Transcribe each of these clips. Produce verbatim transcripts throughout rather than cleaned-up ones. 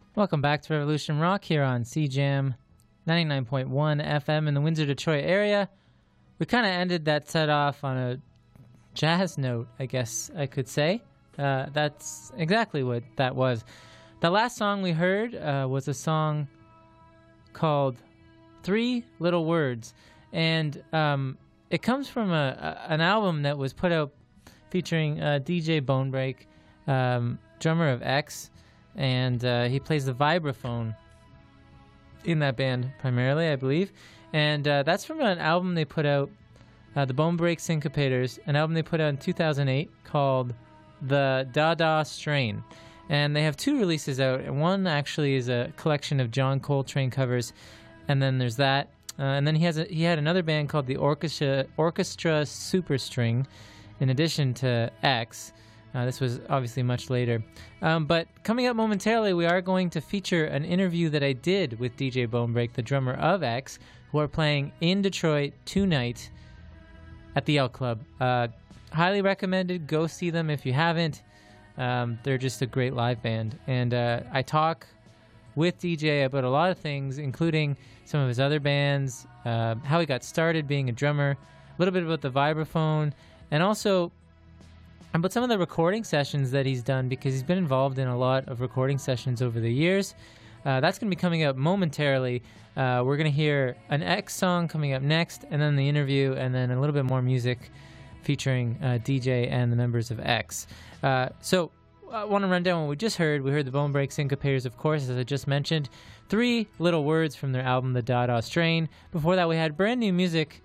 Welcome back to Revolution Rock here on C Jam ninety-nine point one F M in the Windsor, Detroit area. We kind of ended that set off on a jazz note, I guess I could say. Uh, that's exactly what that was. The last song we heard uh, was a song called Three Little Words, and um, it comes from a, a, an album that was put out featuring uh, D J Bonebreak, um, drummer of X, and uh, he plays the vibraphone in that band primarily, I believe. And uh, that's from an album they put out, uh, the Bonebreak Syncopators, an album they put out in two thousand eight called The Dada Strain. And they have two releases out, and one actually is a collection of John Coltrane covers, and then there's that. Uh, and then he has a, he had another band called the Orchestra, Orchestra Superstring, in addition to X. Uh, this was obviously much later. Um, but coming up momentarily, we are going to feature an interview that I did with D J Bonebreak, the drummer of X, who are playing in Detroit tonight at the L Club. Uh, highly recommended. Go see them if you haven't. Um, they're just a great live band. And uh, I talk with D J about a lot of things, including some of his other bands, uh, how he got started being a drummer, a little bit about the vibraphone, and also about some of the recording sessions that he's done, because he's been involved in a lot of recording sessions over the years. Uh, that's going to be coming up momentarily. Uh, we're going to hear an X song coming up next, and then the interview, and then a little bit more music featuring uh, D J and the members of X. Uh, so I want to run down what we just heard. We heard the Bonebreak Syncopators, of course, as I just mentioned. Three Little Words from their album, The Dada Strain. Before that, we had brand new music,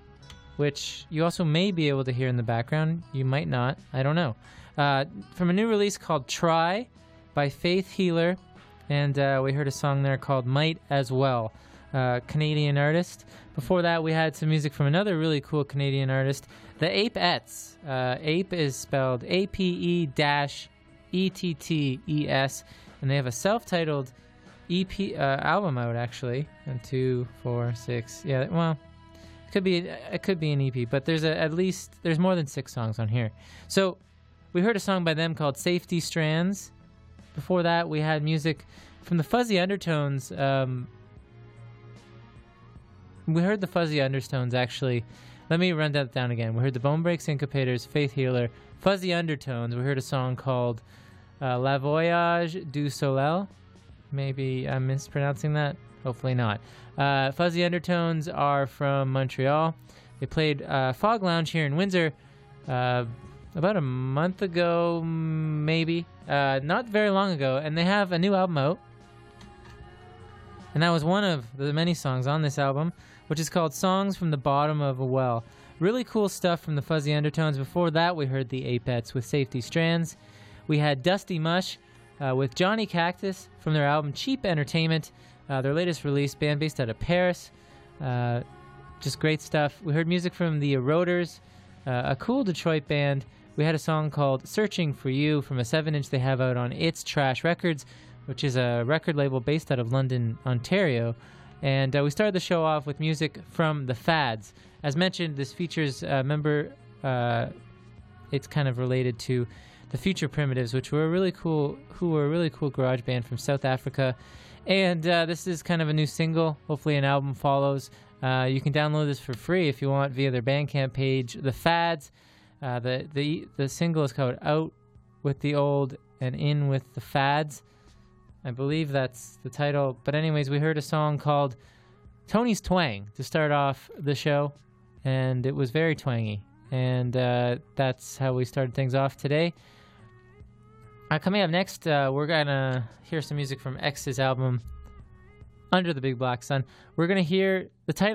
which you also may be able to hear in the background. You might not. I don't know. Uh, from a new release called Try by Faith Healer. And uh, we heard a song there called Might As Well, uh, Canadian artist. Before that, we had some music from another really cool Canadian artist, the Apettes. Uh, Ape is spelled A P E E T T E S, and they have a self-titled E P uh, album out, actually. And two, four, six. Yeah, well, it could be it could be an E P, but there's a, at least there's more than six songs on here. So we heard a song by them called Safety Strands. Before that, we had music from the Fuzzy Undertones. Um, we heard the Fuzzy Undertones, actually. Let me run that down again. We heard the Bonebreak Syncopators, Faith Healer, Fuzzy Undertones. We heard a song called uh, La Voyage du Soleil. Maybe I'm mispronouncing that. Hopefully not. Uh, Fuzzy Undertones are from Montreal. They played uh, Fog Lounge here in Windsor uh, about a month ago, maybe. Uh, not very long ago. And they have a new album out. And that was one of the many songs on this album, which is called Songs from the Bottom of a Well. Really cool stuff from the Fuzzy Undertones. Before that, we heard the Apettes with Safety Strands. We had Dusty Mush uh, with Johnny Cactus from their album Cheap Entertainment, uh, their latest release, band based out of Paris. Uh, just great stuff. We heard music from the Eroders, uh, a cool Detroit band. We had a song called Searching for You from a seven inch they have out on It's Trash Records, which is a record label based out of London, Ontario. And uh, we started the show off with music from The Fads. As mentioned, this features a member, uh, it's kind of related to the Future Primitives, which were a really cool, who were a really cool garage band from South Africa. And uh, this is kind of a new single. Hopefully an album follows. Uh, you can download this for free if you want via their Bandcamp page. The Fads, uh, the, the, the single is called Out with the Old and In with the Fads. I believe that's the title. But anyways, we heard a song called Tony's Twang to start off the show, and it was very twangy. And uh, that's how we started things off today. Uh, coming up next, uh, we're going to hear some music from X's album, Under the Big Black Sun. We're going to hear the title